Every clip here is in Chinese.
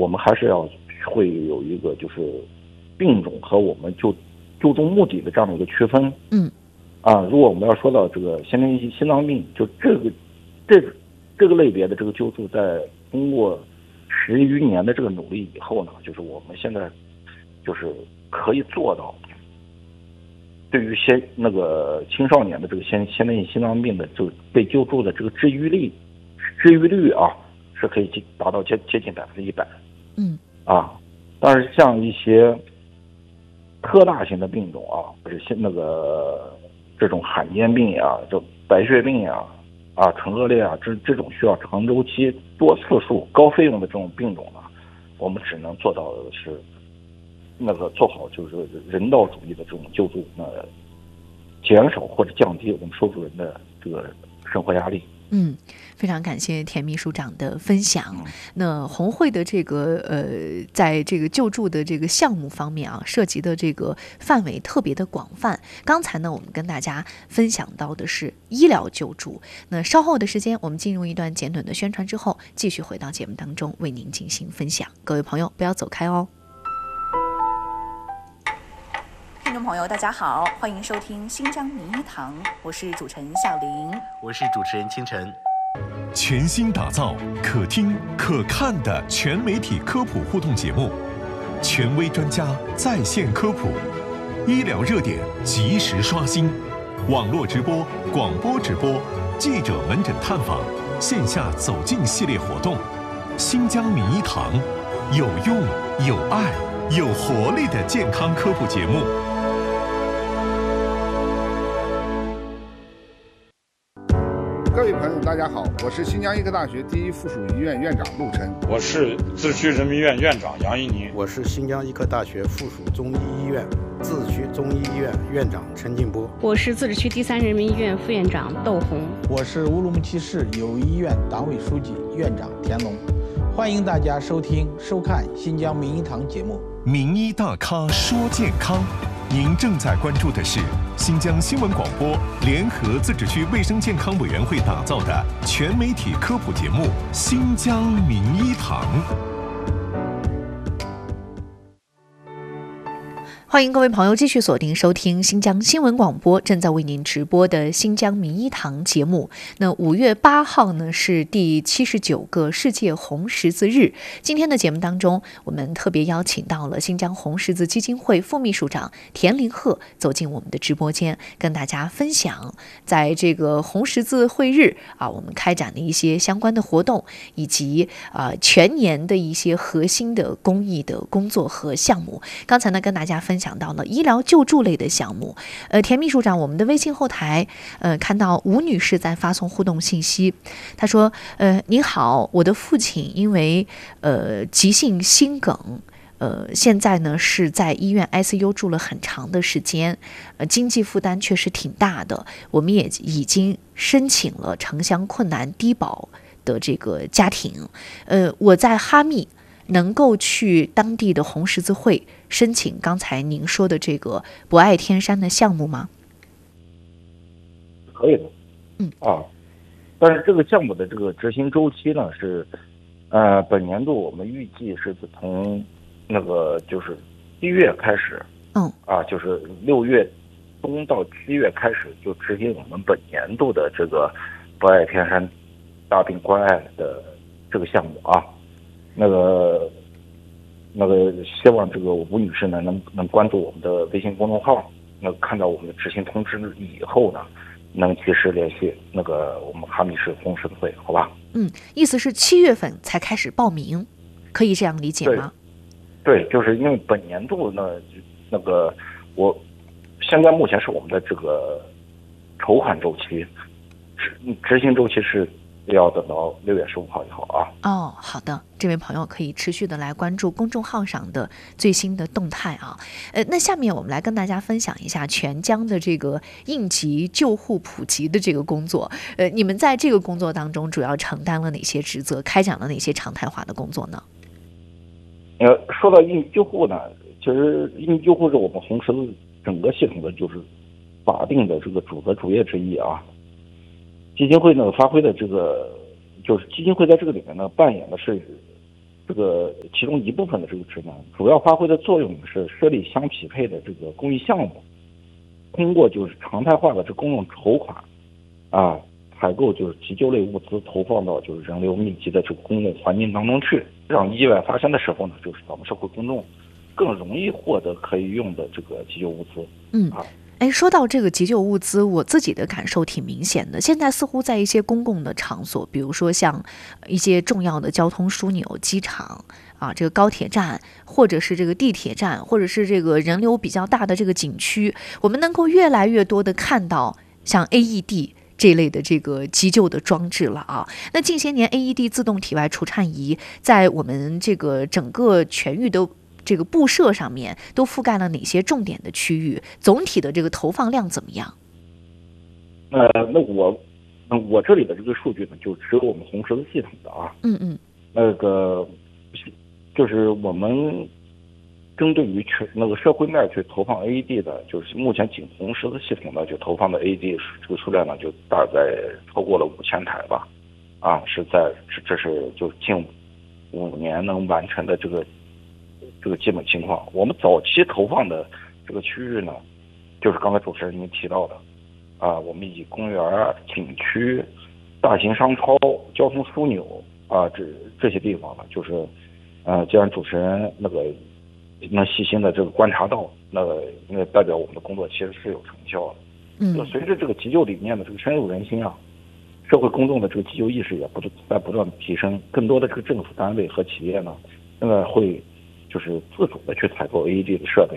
我们还是要会有一个就是病种和我们救助目的的这样的一个区分。如果我们要说到这个先天性心脏病，就这个类别的这个救助，在通过10余年的这个努力以后呢，就是我们现在就是可以做到，对于青少年的这个先天性心脏病的这个被救助的这个治愈率啊，是可以达到接近100%。但是像一些特大型的病种啊，不是这种罕见病啊，就白血病啊、唇腭裂啊，这种需要长周期、多次数、高费用的这种病种呢，我们只能做到的是做好就是人道主义的这种救助，减少或者降低我们受助人的这个生活压力。 非常感谢田秘书长的分享。那红会的这个在这个救助的这个项目方面啊，涉及的这个范围特别的广泛。刚才呢，我们跟大家分享到的是医疗救助。那稍后的时间，我们进入一段简短的宣传之后，继续回到节目当中为您进行分享。各位朋友，不要走开哦。 听众朋友大家好，欢迎收听新疆名医堂，我是主持人笑玲， 我是主持人清晨。 全新打造可听可看的全媒体科普互动节目，权威专家在线科普，医疗热点及时刷新，网络直播、广播直播，记者门诊探访，线下走进系列活动。新疆名医堂，有用、有爱、有活力的健康科普节目。 各位朋友大家好，我是新疆医科大学第一附属医院院长陆晨。 我是自治区人民医院院长杨一宁。 我是新疆医科大学附属中医医院自治区中医医院院长陈进波。 我是自治区第3人民医院副院长窦红。 我是乌鲁木齐市友谊医院党委书记院长田龙。欢迎大家收听收看新疆名医堂节目。 名医大咖说健康，您正在关注的是新疆新闻广播联合自治区卫生健康委员会打造的全媒体科普节目《新疆名医堂》。 欢迎各位朋友继续锁定收听新疆新闻广播正在为您直播的新疆名医堂节目。那5月8号呢是第79个世界红十字日。今天的节目当中，我们特别邀请到了新疆红十字基金会副秘书长田林鹤走进我们的直播间，跟大家分享在这个红十字会日我们开展的一些相关的活动，以及全年的一些核心的公益的工作和项目。刚才呢跟大家分享到了医疗救助类的项目。田秘书长，我们的微信后台看到吴女士在发送互动信息，她说您好，我的父亲因为急性心梗现在呢是在医院 ICU 住了很长的时间，经济负担确实挺大的，我们也已经申请了城乡困难低保的这个家庭，我在哈密能够去当地的红十字会申请刚才您说的这个博爱天山的项目吗？ 可以的。但是这个项目的这个执行周期呢是本年度我们预计是从就是7月开始，就是6月中到7月开始就执行我们本年度的这个博爱天山大病关爱的这个项目啊。希望这个吴女士呢能关注我们的微信公众号，看到我们的执行通知以后呢，能及时联系我们哈密市红十字会，好吧？ 意思是7月份才开始报名，可以这样理解吗？ 对，就是因为本年度呢，我现在目前是我们的这个筹款周期，执行周期是要等到6月15号以后啊。 好的，这位朋友可以持续的来关注公众号上的最新的动态啊。那下面我们来跟大家分享一下全疆的这个应急救护普及的这个工作。你们在这个工作当中主要承担了哪些职责，开展了哪些常态化的工作呢？ 说到应急救护呢，其实应急救护是我们红十字整个系统的就是法定的这个主责主业之一啊。基金会呢发挥的这个，就是基金会在这个里面呢扮演的是这个其中一部分的这个职能，主要发挥的作用是设立相匹配的这个公益项目，通过就是常态化的这公用筹款采购就是急救类物资，投放到就是人流密集的这个公共环境当中去，让意外发生的时候呢，就是咱们社会公众更容易获得可以用的这个急救物资。 说到这个急救物资，我自己的感受挺明显的。现在似乎在一些公共的场所，比如说像一些重要的交通枢纽、机场这个高铁站，或者是这个地铁站，或者是这个人流比较大的这个景区，我们能够越来越多的看到像 AED这一类的这个急救的装置了那近些年 AED 自动体外除颤仪在我们这个整个全域的这个布设上面都覆盖了哪些重点的区域？总体的这个投放量怎么样？ 那我这里的这个数据呢，就只有我们红十字系统的那个就是我们针对于社会面去投放 AED 的，就是目前仅红十字系统呢就投放的 AED 这个数量呢，就大概超过了5000台吧，这是就近5年能完成的这个基本情况。我们早期投放的这个区域呢，就是刚才主持人您提到的我们以公园、景区、大型商超、交通枢纽这些地方呢，就是既然主持人能细心的这个观察到，那代表我们的工作其实是有成效的。就随着这个急救理念的这个深入人心社会公众的这个急救意识也在不断的提升，更多的这个政府单位和企业呢，现在会就是自主的去采购 AED 的设备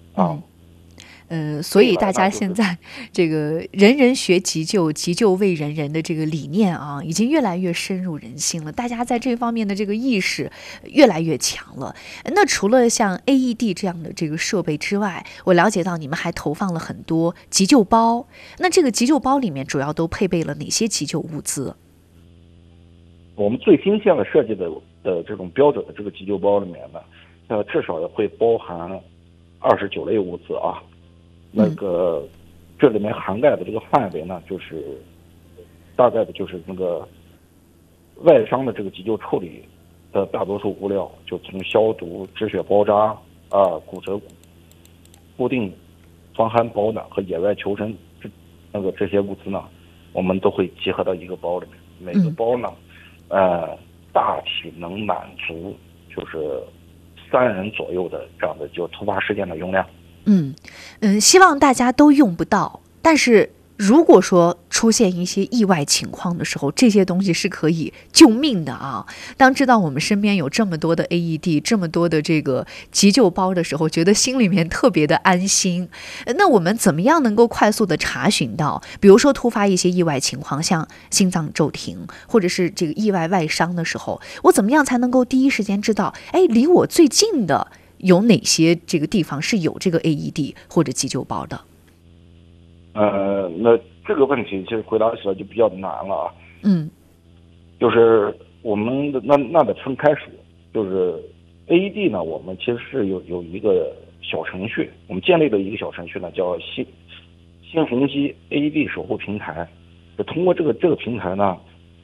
所以大家现在这个人人学急救，急救为人人的这个理念已经越来越深入人心了。大家在这方面的这个意识越来越强了。那除了像 AED 这样的这个设备之外，我了解到你们还投放了很多急救包。那这个急救包里面主要都配备了哪些急救物资？ 我们最新鲜的设计的这种标准的这个急救包里面呢，至少会包含29类物资这里面涵盖的这个范围呢，就是大概的就是外伤的这个急救处理的大多数物料，就从消毒、止血包扎骨折固定、防寒保暖和野外求生这些物资呢，我们都会集合到一个包里面。每个包呢大体能满足就是3人左右的这样的就突发事件的用量。 希望大家都用不到，但是如果说出现一些意外情况的时候，这些东西是可以救命的当知道我们身边有这么多的 AED， 这么多的这个急救包的时候，觉得心里面特别的安心。那我们怎么样能够快速的查询到，比如说突发一些意外情况，像心脏骤停或者是这个意外外伤的时候，我怎么样才能够第一时间知道离我最近的有哪些这个地方是有这个 AED 或者急救包的？ 那这个问题其实回答起来就比较难了就是我们的那得分开说，就是 AED 呢，我们其实是有一个小程序，我们建立了一个小程序呢，叫新鸿基 AED 守护平台。就通过这个平台呢，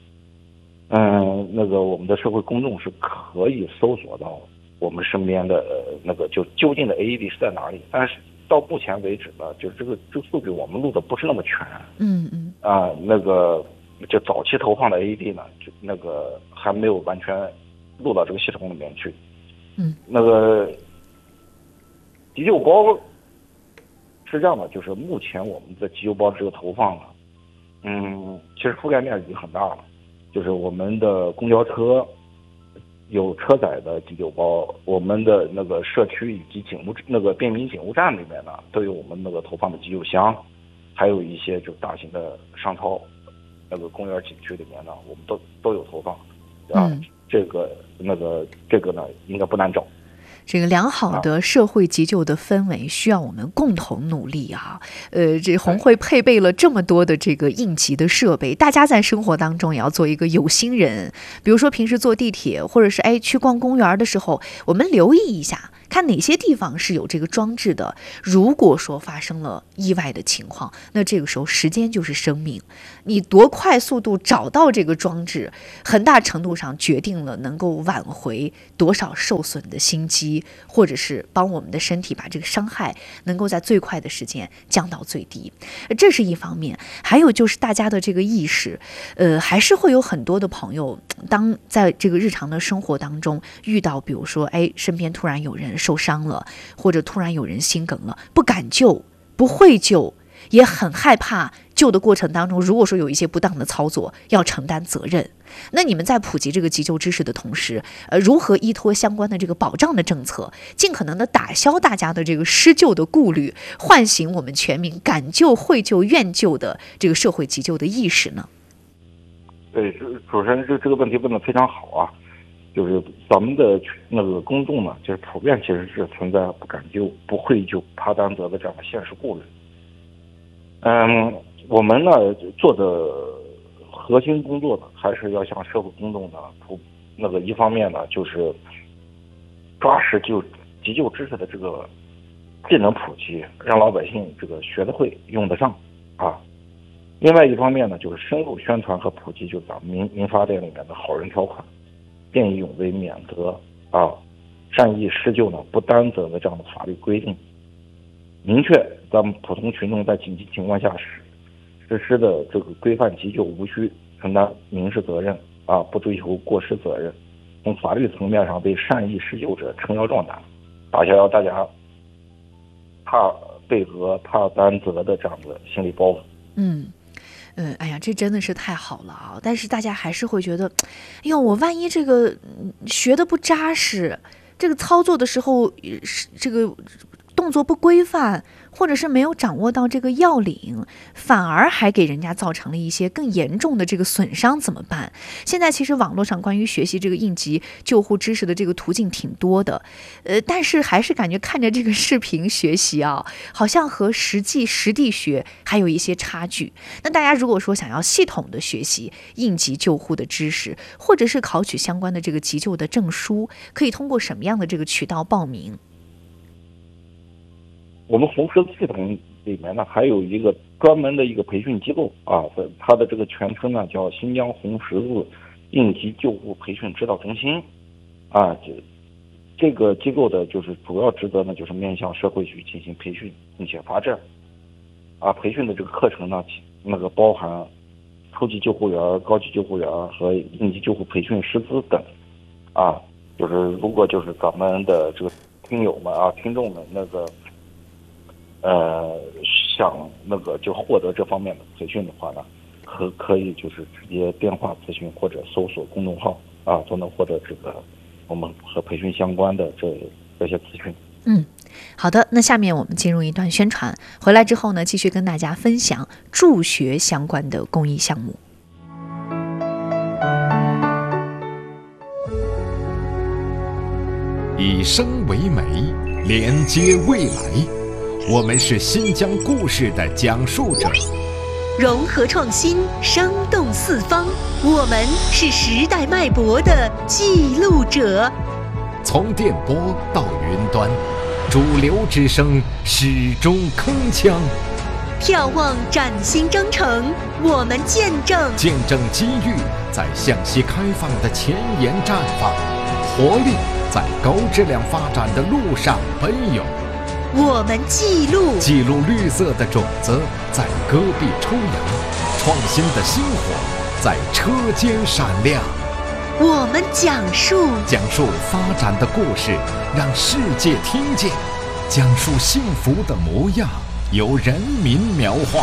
我们的社会公众是可以搜索到我们身边的就究竟的 AED 是在哪里。但是到目前为止呢，就这个数据我们录的不是那么全。就早期投放的 AED 呢，就还没有完全录到这个系统里面去。急救包是这样的，就是目前我们的急救包这个投放呢，其实覆盖面已经很大了。就是我们的公交车有车载的急救包，我们的社区以及便民警务站里面呢，都有我们投放的急救箱，还有一些就大型的商超公园景区里面呢，我们都有投放这个呢应该不难找。 这个良好的社会急救的氛围需要我们共同努力这红会配备了这么多的这个应急的设备，大家在生活当中也要做一个有心人。比如说平时坐地铁或者是去逛公园的时候，我们留意一下看哪些地方是有这个装置的。如果说发生了意外的情况，那这个时候时间就是生命，你多快速度找到这个装置，很大程度上决定了能够挽回多少受损的心肌，或者是帮我们的身体把这个伤害能够在最快的时间降到最低。这是一方面。还有就是大家的这个意识，还是会有很多的朋友，当在这个日常的生活当中遇到，比如说身边突然有人受伤了，或者突然有人心梗了，不敢救，不会救，也很害怕救的过程当中，如果说有一些不当的操作，要承担责任。那你们在普及这个急救知识的同时，如何依托相关的这个保障的政策，尽可能的打消大家的这个施救的顾虑，唤醒我们全民敢救、会救、愿救的这个社会急救的意识呢？ 对，主持人这个问题问得非常好啊，就是咱们的那个公众呢，就是普遍其实是存在不敢救、不会救、怕担责的这样的现实顾虑。我们呢做的核心工作呢，还是要向社会公众呢一方面呢，就是抓实急救知识的这个技能普及，让老百姓这个学得会、用得上啊。另外一方面呢，就是深入宣传和普及，就咱们民法典里面的好人条款、见义勇为免责啊、善意施救呢不担责的这样的法律规定，明确咱们普通群众在紧急情况下实施的这个规范急救无需承担民事责任啊，不追求过失责任，从法律层面上为善意施救者撑腰壮胆，打消大家怕被讹、怕担责的这样的心理包袱。 哎呀，这真的是太好了啊！但是大家还是会觉得，哎呦，我万一这个学的不扎实，这个操作的时候这个动作不规范，或者是没有掌握到这个要领，反而还给人家造成了一些更严重的这个损伤，怎么办？现在其实网络上关于学习这个应急救护知识的这个途径挺多的，但是还是感觉看着这个视频学习啊，好像和实地学还有一些差距。那大家如果说想要系统的学习应急救护的知识，或者是考取相关的这个急救的证书，可以通过什么样的这个渠道报名？ 我们红十字系统里面呢，还有一个专门的一个培训机构啊，它的这个全称呢叫新疆红十字应急救护培训指导中心啊。这个机构的就是主要职责呢，就是面向社会去进行培训，并且发证啊。培训的这个课程呢，包含初级救护员、高级救护员和应急救护培训师资等啊。就是如果就是咱们的这个听友们啊、听众们想就获得这方面的培训的话呢，可以就是直接电话咨询或者搜索公众号啊，都能获得这个我们和培训相关的这些资讯。 好的，那下面我们进入一段宣传，回来之后呢，继续跟大家分享助学相关的公益项目。 以声为媒，连接未来。我们是新疆故事的讲述者， 融合创新，生动四方。我们是时代脉搏的记录者。 从电波到云端，主流之声始终铿锵。 眺望崭新征程，我们见证机遇在向西开放的前沿绽放，活力在高质量发展的路上奔涌。 我们记录绿色的种子在戈壁抽芽，创新的星火在车间闪亮。 我们讲述发展的故事，让世界听见；讲述幸福的模样，由人民描画。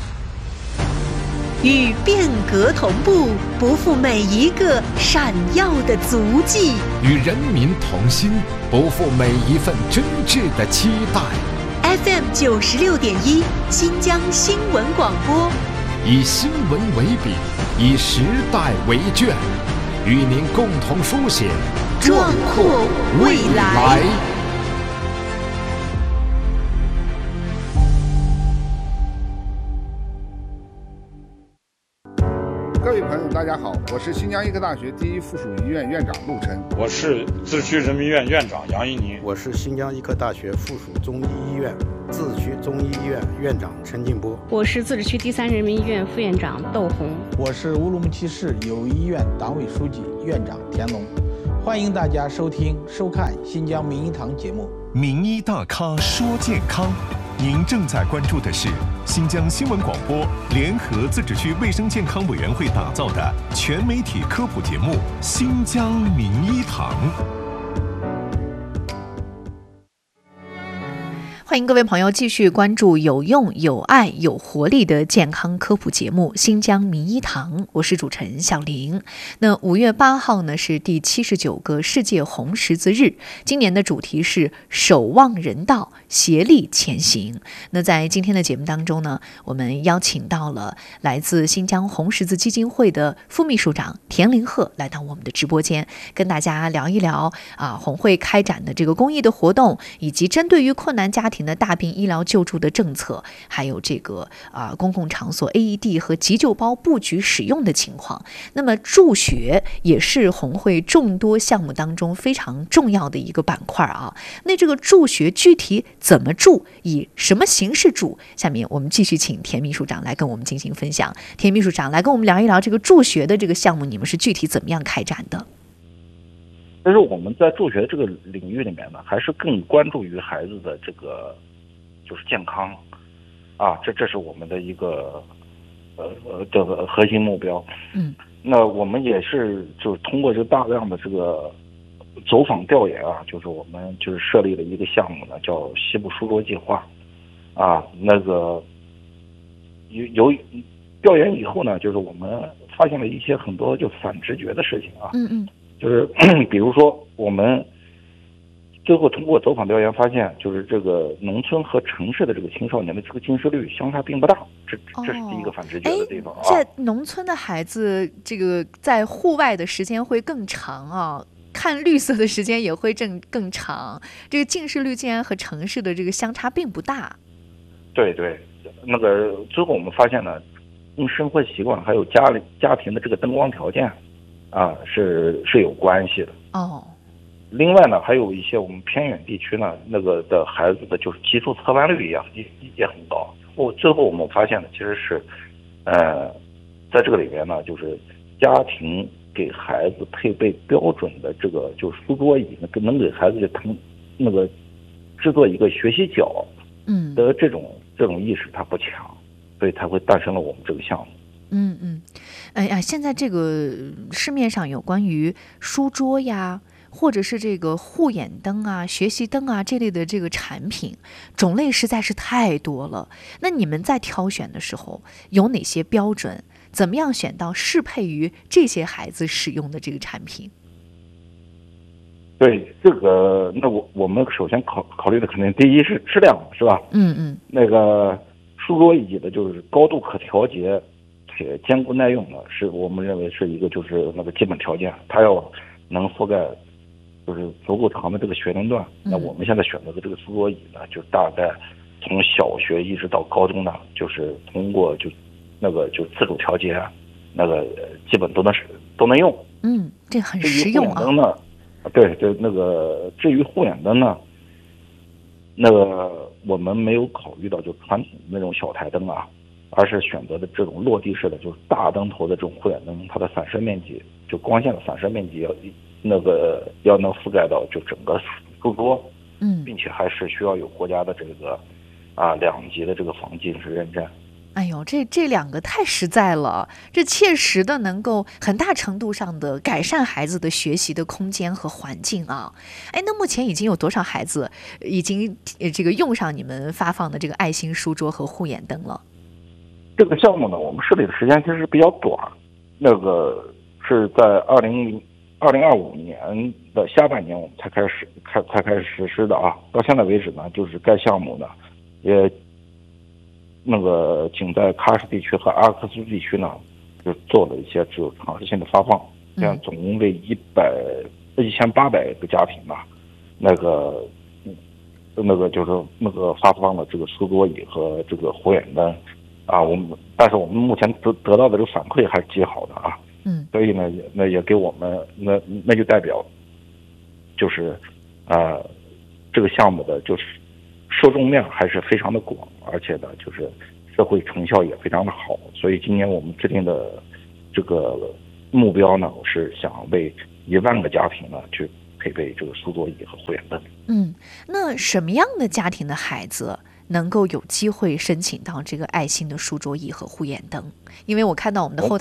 与变革同步，不负每一个闪耀的足迹； 与人民同心，不负每一份真挚的期待。 FM 96.1，新疆新闻广播， 以新闻为笔，以时代为卷，与您共同书写壮阔未来。 各位朋友大家好，我是新疆医科大学第一附属医院院长陆晨。 我是自区人民医院院长杨一宁。 我是新疆医科大学附属中医医院自治区中医医院院长陈进波。 我是自治区第3人民医院副院长窦红。 我是乌鲁木齐市友谊医院党委书记、院长田龙。欢迎大家收听、收看新疆名医堂节目。 名医大咖说健康，您正在关注的是新疆新闻广播联合自治区卫生健康委员会打造的全媒体科普节目《新疆名医堂》。 欢迎各位朋友继续关注有用、有爱、有活力的健康科普节目《新疆名医堂》，我是主持人小玲。那5月8号呢是第79个世界红十字日，今年的主题是守望人道，协力前行。那在今天的节目当中呢，我们邀请到了来自新疆红十字基金会的副秘书长田林鹤来到我们的直播间，跟大家聊一聊红会开展的这个公益的活动，以及针对于困难家庭的大病医疗救助的政策，还有这个公共场所 AED 和急救包布局使用的情况。那么助学也是红会众多项目当中非常重要的一个板块啊。那这个助学具体怎么助，以什么形式助？下面我们继续请田秘书长来跟我们进行分享。田秘书长来跟我们聊一聊这个助学的这个项目，你们是具体怎么样开展的？ 但是我们在助学这个领域里面呢，还是更关注于孩子的这个就是健康啊，这是我们的一个这个核心目标。那我们也是就是通过这个大量的这个走访调研啊，就是我们就是设立了一个项目呢，叫西部书桌计划啊。那个由调研以后呢，就是我们发现了一些很多就反直觉的事情啊。就是比如说我们最后通过走访调研发现，就是这个农村和城市的这个青少年的这个近视率相差并不大，这是第一个反直觉的地方啊。 在农村的孩子，这个在户外的时间会更长啊，看绿色的时间也会更长，这个近视率竟然和城市的这个相差并不大。 对，那个最后我们发现呢，跟生活习惯还有家庭的这个灯光条件啊是有关系的。另外呢，还有一些我们偏远地区呢，那个的孩子的就是基础侧弯率也很高。最后我们发现呢，其实是在这个里面呢，就是家庭给孩子配备标准的这个就是书桌椅，能给孩子那个制作一个学习角的这种意识它不强，所以才会诞生了我们这个项目。 现在这个市面上有关于书桌呀，或者是这个护眼灯啊、学习灯啊这类的这个产品，种类实在是太多了。那你们在挑选的时候有哪些标准？怎么样选到适配于这些孩子使用的这个产品？ 对这个，那我们首先考虑的肯定第一是质量，是吧？那个书桌椅的就是高度可调节且坚固耐用的，是我们认为是一个就是那个基本条件，它要能覆盖就是足够长的这个学龄段。那我们现在选择的这个书桌椅呢，就大概从小学一直到高中呢，就是通过就自主调节，那个基本都能用。 这很实用啊。 对，那个至于护眼灯呢，那个我们没有考虑到就传统那种小台灯啊，而是选择的这种落地式的，就是大灯头的这种护眼灯，它的反射面积就光线的反射面积要能覆盖到就整个书桌，并且还是需要有国家的这个2级的这个防近视认证。 哎呦，这两个太实在了，这切实的能够很大程度上的改善孩子的学习的空间和环境啊。那目前已经有多少孩子已经这个用上你们发放的这个爱心书桌和护眼灯了？ 这个项目呢，我们设立的时间其实比较短，那个是在2025年的下半年我们才开始实施的啊。到现在为止呢，就是该项目呢也那个仅在喀什地区和阿克苏地区呢，就做了一些只有尝试性的发放，这样总共为1800个家庭吧，那个就是那个发放了这个书桌椅和这个护眼灯啊。但是我们目前得到的这个反馈还是极好的啊。 所以呢，那也给我们那就代表，就是这个项目的就是受众面还是非常的广，而且呢，就是社会成效也非常的好。所以今年我们制定的这个目标呢，我是想为1万个家庭呢去配备这个书桌椅和护眼灯。 那什么样的家庭的孩子能够有机会申请到这个爱心的书桌椅和护眼灯？因为我看到我们的后